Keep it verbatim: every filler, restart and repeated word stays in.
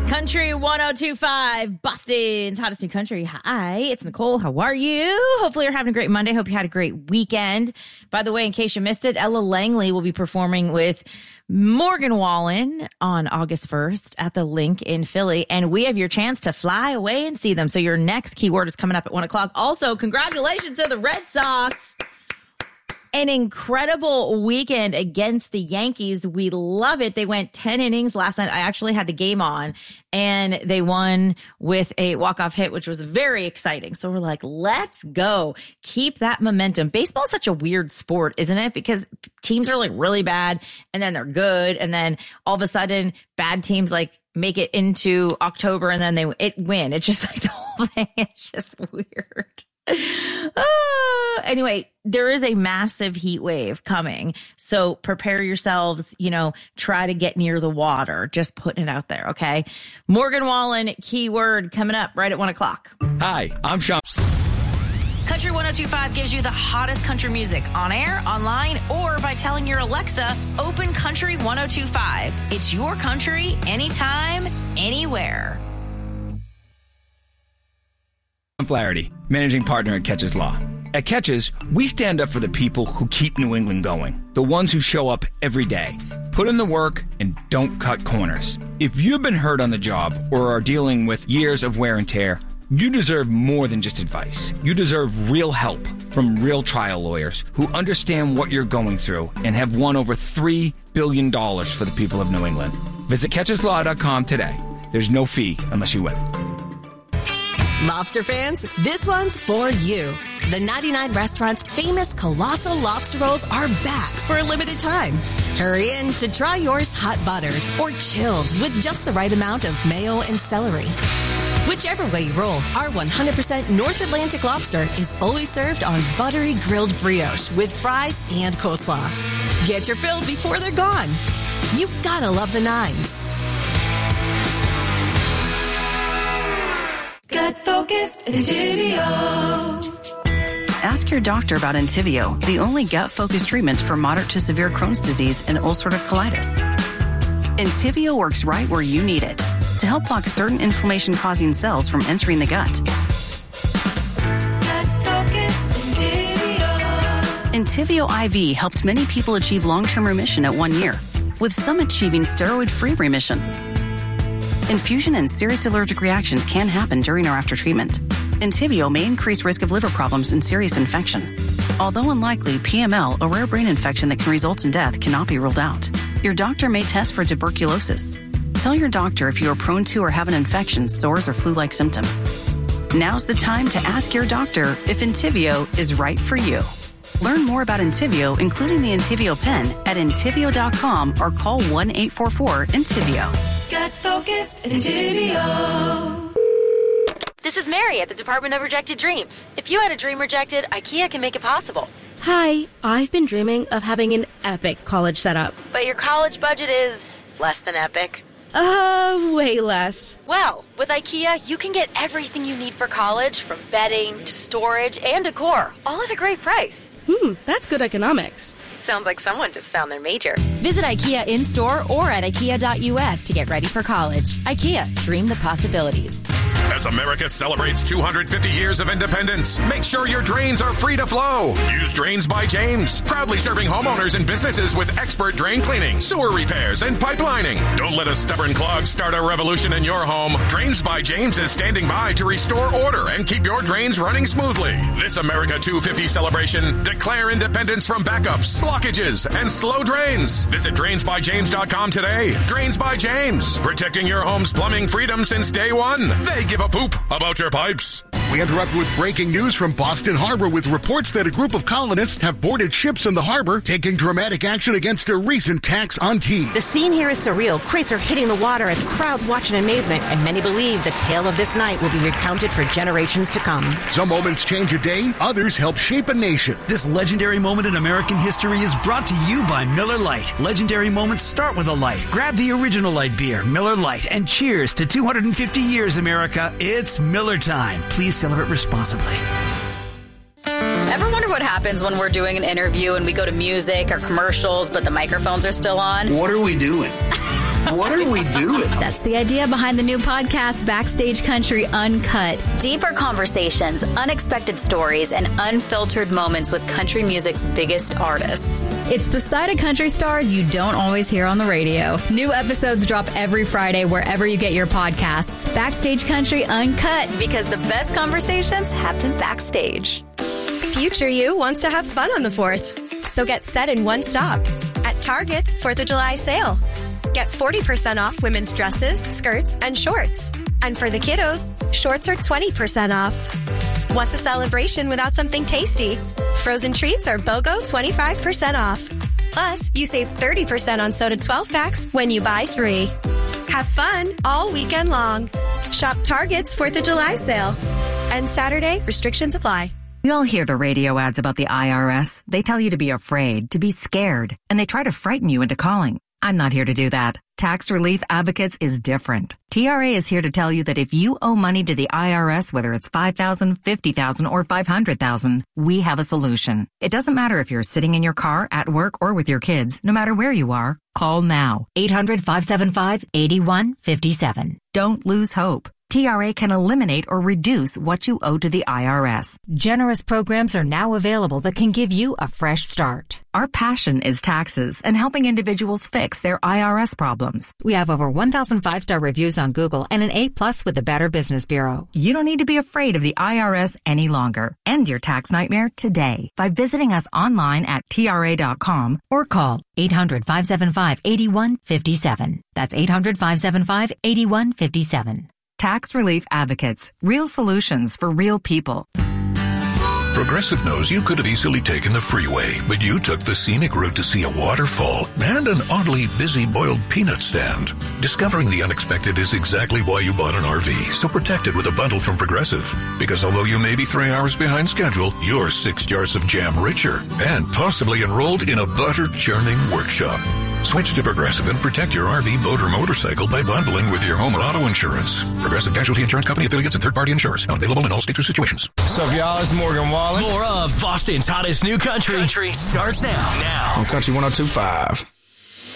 Country one oh two point five, Boston's hottest new country. Hi, it's Nicole. How are you? Hopefully you're having a great Monday. Hope you had a great weekend. By the way, in case you missed it, Ella Langley will be performing with Morgan Wallen on August first at the Link in Philly. And we have your chance to fly away and see them. So your next keyword is coming up at one o'clock. Also, congratulations to the Red Sox. An incredible weekend against the Yankees. We love it. They went ten innings last night. I actually had the game on, and they won with a walk-off hit, which was very exciting. So we're like, let's go. Keep that momentum. Baseball is such a weird sport, isn't it? Because teams are like really bad, and then they're good, and then all of a sudden, bad teams like make it into October, and then they it win. It's just like the whole thing is just weird. Uh, anyway, there is a massive heat wave coming. So prepare yourselves, you know, try to get near the water. Just putting it out there, okay? Morgan Wallen, keyword coming up right at one o'clock. Hi, I'm Sean. Country one oh two point five gives you the hottest country music on air, online, or by telling your Alexa, open Country one oh two point five. It's your country, anytime, anywhere. I'm Flaherty, managing partner at Catches Law. At Catches, we stand up for the people who keep New England going, the ones who show up every day, put in the work, and don't cut corners. If you've been hurt on the job or are dealing with years of wear and tear, you deserve more than just advice. You deserve real help from real trial lawyers who understand what you're going through and have won over three billion dollars for the people of New England. Visit catches law dot com today. There's no fee unless you win. Lobster fans, this one's for you. The ninety-nine Restaurant's famous Colossal Lobster Rolls are back for a limited time. Hurry in to try yours hot buttered or chilled with just the right amount of mayo and celery. Whichever way you roll, our one hundred percent North Atlantic lobster is always served on buttery grilled brioche with fries and coleslaw. Get your fill before they're gone. You gotta love the nines. Gut Focused Entivio. Ask your doctor about Entivio, the only gut-focused treatment for moderate to severe Crohn's disease and ulcerative colitis. Entivio works right where you need it to help block certain inflammation-causing cells from entering the gut. Gut-focused Entivio. Entivio I V helped many people achieve long-term remission at one year, with some achieving steroid-free remission. Infusion and serious allergic reactions can happen during or after treatment. Entivio may increase risk of liver problems and serious infection. Although unlikely, P M L, a rare brain infection that can result in death, cannot be ruled out. Your doctor may test for tuberculosis. Tell your doctor if you are prone to or have an infection, sores, or flu-like symptoms. Now's the time to ask your doctor if Entivio is right for you. Learn more about Entivio, including the Entivio pen, at entivio dot com or call one eight four four Entivio. Gut Focused Entivio. This is Mary at the Department of Rejected Dreams. If you had a dream rejected, IKEA can make it possible. Hi, I've been dreaming of having an epic college setup. But your college budget is less than epic. Uh, way less. Well, with IKEA, you can get everything you need for college, from bedding to storage and decor, all at a great price. Hmm, that's good economics. Sounds like someone just found their major. Visit IKEA in-store or at ikea dot u s to get ready for college. IKEA, dream the possibilities. As America celebrates two hundred fifty years of independence, make sure your drains are free to flow. Use Drains by James, proudly serving homeowners and businesses with expert drain cleaning, sewer repairs, and pipelining. Don't let a stubborn clog start a revolution in your home. Drains by James is standing by to restore order and keep your drains running smoothly. This America two fifty celebration, declare independence from backups, blockages, and slow drains. Visit drains by james dot com today. Drains by James, protecting your home's plumbing freedom since day one. They give a poop about your pipes. We interrupt with breaking news from Boston Harbor with reports that a group of colonists have boarded ships in the harbor, taking dramatic action against a recent tax on tea. The scene here is surreal. Crates are hitting the water as crowds watch in amazement, and many believe the tale of this night will be recounted for generations to come. Some moments change a day, others help shape a nation. This legendary moment in American history is brought to you by Miller Lite. Legendary moments start with a light. Grab the original light beer, Miller Lite, and cheers to two hundred fifty years, America. It's Miller time. Please celebrate responsibly. Ever wonder what happens when we're doing an interview and we go to music or commercials, but the microphones are still on? What are we doing? What are we doing? That's the idea behind the new podcast, Backstage Country Uncut. Deeper conversations, unexpected stories, and unfiltered moments with country music's biggest artists. It's the side of country stars you don't always hear on the radio. New episodes drop every Friday wherever you get your podcasts. Backstage Country Uncut, because the best conversations happen backstage. Future you wants to have fun on the fourth. So get set in one stop at Target's fourth of July sale. Get forty percent off women's dresses, skirts, and shorts. And for the kiddos, shorts are twenty percent off. What's a celebration without something tasty? Frozen treats are BOGO twenty-five percent off. Plus, you save thirty percent on soda twelve packs when you buy three. Have fun all weekend long. Shop Target's fourth of July sale. And Saturday, restrictions apply. We all hear the radio ads about the I R S. They tell you to be afraid, to be scared, and they try to frighten you into calling. I'm not here to do that. Tax Relief Advocates is different. T R A is here to tell you that if you owe money to the I R S, whether it's five thousand dollars, fifty thousand dollars, or five hundred thousand dollars, we have a solution. It doesn't matter if you're sitting in your car, at work, or with your kids. No matter where you are, call now. eight hundred, five seven five, eight one five seven. Don't lose hope. T R A can eliminate or reduce what you owe to the I R S. Generous programs are now available that can give you a fresh start. Our passion is taxes and helping individuals fix their I R S problems. We have over one thousand five-star reviews on Google and an A plus with the Better Business Bureau. You don't need to be afraid of the I R S any longer. End your tax nightmare today by visiting us online at T R A dot com or call eight hundred, five seven five, eight one five seven. That's eight hundred, five seven five, eight one five seven. Tax Relief Advocates. Real solutions for real people. Progressive knows you could have easily taken the freeway, but you took the scenic route to see a waterfall and an oddly busy boiled peanut stand. Discovering the unexpected is exactly why you bought an R V, so protect it with a bundle from Progressive. Because although you may be three hours behind schedule, you're six jars of jam richer and possibly enrolled in a butter-churning workshop. Switch to Progressive and protect your R V, boat, or motorcycle by bundling with your home and auto insurance. Progressive Casualty Insurance Company affiliates and third-party insurers. Not available in all states or situations. What's up, y'all? It's Morgan Wallen. More of Boston's hottest new country, country starts now. Now on Country one oh two point five.